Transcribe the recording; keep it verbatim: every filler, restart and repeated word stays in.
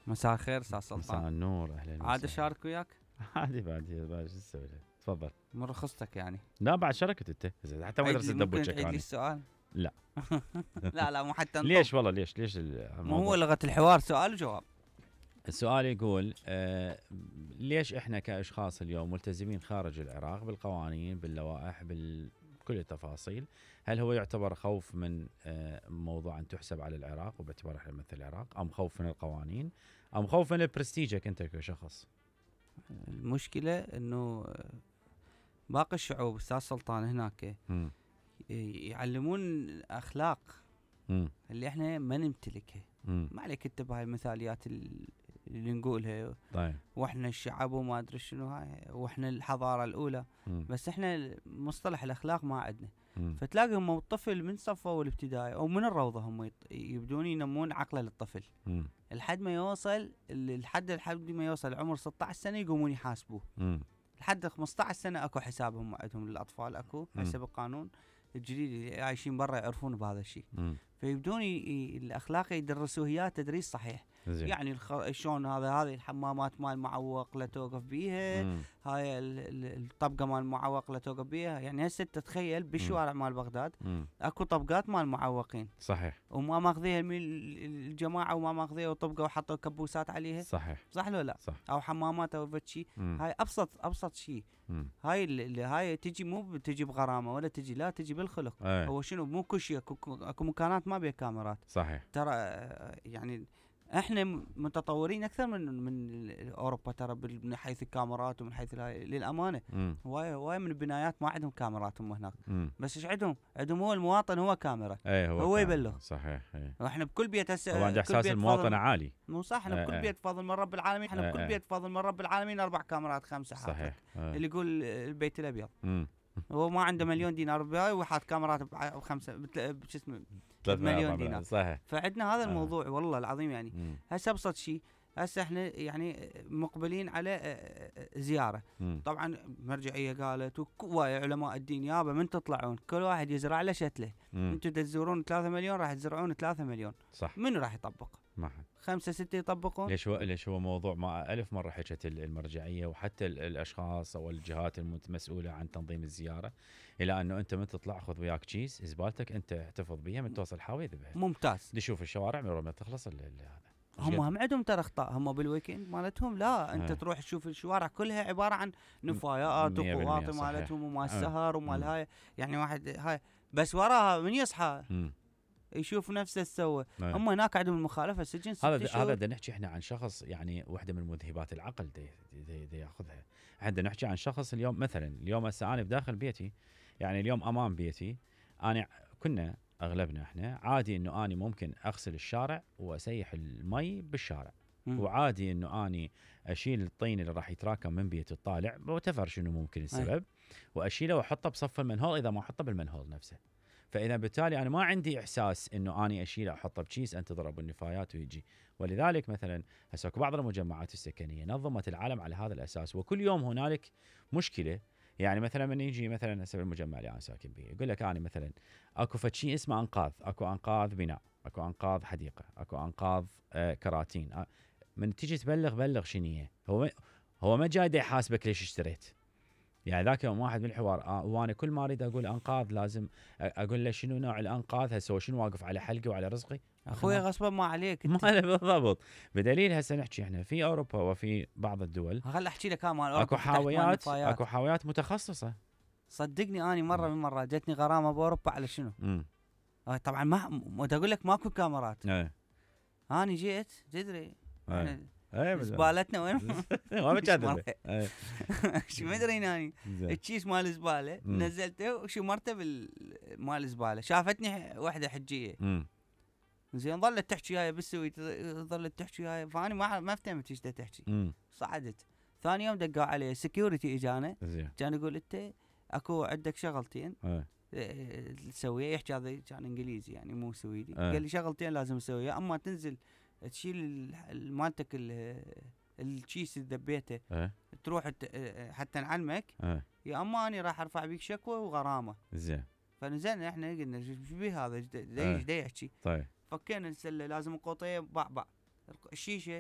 مساء الخير استاذ سلطان. مساء النور، اهلا وسهلا. عاد اشارك وياك؟ عادي بعد بعد شو تسوي؟ تفضل. من رخصتك يعني؟ لا بعد شركت انت حتى ما درست ممكن دبوتشك تعيد لي يعني. السؤال؟ لا لا لا مو حتى ليش والله ليش ليش مو هو لغة الحوار سؤال وجواب. السؤال يقول آه ليش احنا كاشخاص اليوم ملتزمين خارج العراق بالقوانين باللوائح بكل التفاصيل؟ هل هو يعتبر خوف من آه موضوع ان تحسب على العراق وباعتبار احنا نمثل العراق، ام خوف من القوانين، ام خوف من برستيجك انت كشخص؟ المشكلة انه باقي الشعوب استاذ سلطان هناك م. يعلمون اخلاق م. اللي احنا ما نمتلكها. م. ما عليك انت بهاي المثاليات اللي نقولها. طيب. واحنا الشعب وما ادري شنو هاي، واحنا الحضارة الاولى. م. بس احنا مصطلح الاخلاق ما عندنا. م. فتلاقي هم الطفل من صفه الابتدائي او من الروضة هم يبدون ينمون عقله للطفل م. لحد ما يوصل لحد لحد ما يوصل عمر ستة عشر سنة يقومون يحاسبوه. م. لحد خمسة عشر سنة اكو حسابهم عندهم للاطفال، اكو حسب القانون الجديد عايشين برا يعرفون بهذا الشيء. فيبدون الاخلاق يدرسوه اياه تدريس صحيح. زي. يعني الخ... شلون هذا هذه الحمامات مال معوق لا توقف بيها، مم. هاي الطبقه مال معوق لا توقف بيها. يعني هسه تتخيل بالشوارع مال بغداد مم. اكو طبقات مال معوقين صحيح، وما ماخذيها من الجماعه وما ماخذيها وطبقه وحطوا كبوسات عليها صحيح صح ولا لا؟ صح. او حمامات او فتشي. هاي ابسط ابسط شيء. هاي اللي هاي تجي مو بتجي بغرامه ولا تجي لا تجي بالخلق. أي. هو شنو مو كل شيء اكو, أكو مكانات ما بيها كاميرات. صحيح. ترى يعني احنا متطورين اكثر من من اوروبا ترى من حيث الكاميرات ومن حيث للامانه. هواي هواي من البنايات ما عندهم كاميرات هم هناك. مم. بس ايش عندهم؟ عندهم هو المواطن هو كاميرا. ايه هو, هو يبلغ. صحيح. ايه. احنا بكل بيت هسه هو عنده احساس المواطن عالي. مو صح. احنا ايه بكل ايه. بيت فضل من رب العالمين. احنا ايه بكل ايه. بيت فضل من رب العالمين اربع كاميرات خمسه. صحيح. ايه. اللي يقول البيت الابيض. هو ما عنده مليون دينار بهاي وحاط كاميرات بخمسه شو اسمه مليون دينار. صحيح. فعندنا هذا الموضوع آه. والله العظيم يعني هسه ابسط شيء. هسه احنا يعني مقبلين على زياره. مم. طبعا مرجعيه قالت وعلماء الدين يابا من تطلعون كل واحد يزرع له شتله. انتم تزورون ثلاثة مليون راح تزرعون ثلاثة مليون. صح. منو راح يطبق؟ ما حد. خمسة ستة يطبقون. ليش هو ليش هو موضوع ما ألف مرة حكت المرجعية وحتى الأشخاص أو الجهات المسؤولة عن تنظيم الزيارة إلى أنه أنت من تطلع خذ وياك كيس زبالتك أنت احتفظ بيها من توصل حاوي ذبها. ممتاز. تشوف الشوارع من ما تخلص هذا. هم هم عندهم ترى اخطاء هم بالويكند مالتهم. لا انت هاي. تروح تشوف الشوارع كلها عبارة عن نفايات وقواطي مالتهم ومال السهر ومال هاي. يعني واحد هاي بس وراها من يصحى م. يشوف نفسه سوى. هم هناك عندهم المخالفه سجن ست هذا هذا بدنا نحكي احنا عن شخص يعني وحده من مذهبات العقل دي دي, دي ياخذها. احنا نحكي عن شخص اليوم مثلا اليوم هسه انا بداخل بيتي يعني اليوم امام بيتي انا كنا اغلبنا احنا عادي انه اني ممكن اغسل الشارع واسيح المي بالشارع. م. وعادي انه اني اشيل الطين اللي راح يتراكم من بيت الطالع وتفر شنو ممكن السبب واشيله واحطه بصف المنهول اذا ما احطه بالمنهول نفسه. فاذا بالتالي انا ما عندي احساس انه اني اشيله احطه بكيس انت تضرب النفايات ويجي. ولذلك مثلا هسه بعض المجمعات السكنيه نظمت العالم على هذا الاساس وكل يوم هنالك مشكله. يعني مثلا من يجي مثلا هسه المجمع اللي انا ساكن به يقول لك انا مثلا اكو فشي اسمه انقاذ، اكو انقاذ بناء، اكو انقاذ حديقه، اكو انقاذ آه كراتين. آه من تيجي تبلغ بلغ شنيه هو هو ما جاي يحاسبك ليش اشتريت. يعني ذاك يوم واحد من الحوار آه وانا كل ما اريد اقول انقاذ لازم اقول له شنو نوع الانقاذ هسه شنو واقف على حلقي وعلى رزقي. اخوي غصبا ما عليك ما بالضبط. بدليل هسه نحكي احنا في اوروبا وفي بعض الدول خل احكي لك مال اوروبا اكو حاويات اكو حاويات متخصصه. صدقني اني مره من مرات جتني غرامه باوروبا على شنو؟ امم آه طبعا ما بدي اقول لك ماكو كاميرات. ايه اني جيت تدري ايه زبالتنا وين؟ ما بتشذب. شو مدري اني الكيس مال الزباله نزلته وشمرته مال الزباله شافتني وحده حجيه. زين ظلت تحكي وياي بالسويت ظلت تحكي وياي فاني ما ما فهمت ايش تحكي. صعدت ثاني يوم دقوا علي سكيورتي اجانا كان يقول انت اكو عندك شغلتين تسويها. يحكي هذا كان انجليزي يعني مو سويدي. قال لي شغلتين لازم اسويها اما تنزل تشيل مالتك الكيس اللي دبيته أه؟ تروح حتى نعلمك أه؟ يا اما اني راح ارفع بيك شكوى وغرامه. زين. فنزلنا احنا قلنا ايش بيه هذا ايش دا يحكي. طيب فكينا السله لازم القوطيه بعبع الشيشه